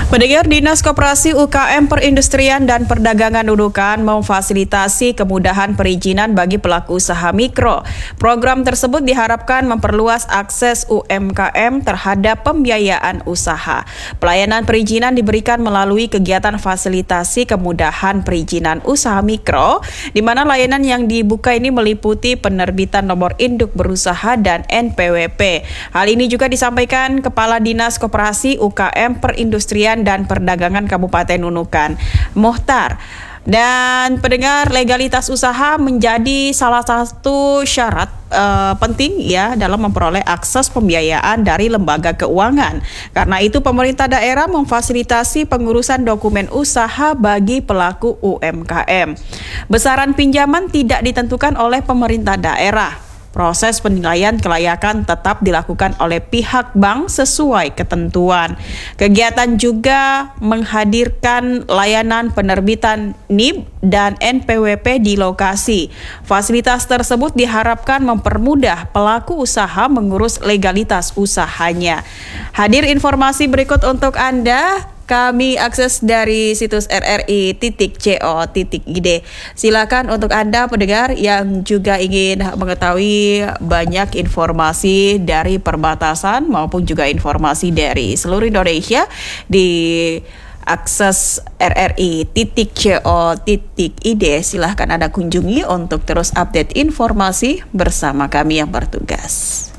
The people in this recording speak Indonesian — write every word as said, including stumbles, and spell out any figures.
Pendengar, Dinas Koperasi U K M Perindustrian dan Perdagangan Nunukan memfasilitasi kemudahan perizinan bagi pelaku usaha mikro. Program tersebut diharapkan memperluas akses U M K M terhadap pembiayaan usaha. Pelayanan perizinan diberikan melalui kegiatan fasilitasi kemudahan perizinan usaha mikro, di mana layanan yang dibuka ini meliputi penerbitan nomor induk berusaha dan N P W P. Hal ini juga disampaikan Kepala Dinas Koperasi U K M Perindustrian dan Perdagangan Kabupaten Nunukan, Muhtar. Dan pendengar, legalitas usaha menjadi salah satu syarat uh, penting ya dalam memperoleh akses pembiayaan dari lembaga keuangan. Karena itu pemerintah daerah memfasilitasi pengurusan dokumen usaha bagi pelaku U M K M. Besaran pinjaman tidak ditentukan oleh pemerintah daerah. Proses penilaian kelayakan tetap dilakukan oleh pihak bank sesuai ketentuan. Kegiatan juga menghadirkan layanan penerbitan N I B dan N P W P di lokasi. Fasilitas tersebut diharapkan mempermudah pelaku usaha mengurus legalitas usahanya. Hadir informasi berikut untuk Anda. Kami akses dari situs r r i titik co titik i d. Silakan untuk Anda pendengar yang juga ingin mengetahui banyak informasi dari perbatasan maupun juga informasi dari seluruh Indonesia di akses r r i titik co titik i d. Silahkan Anda kunjungi untuk terus update informasi bersama kami yang bertugas.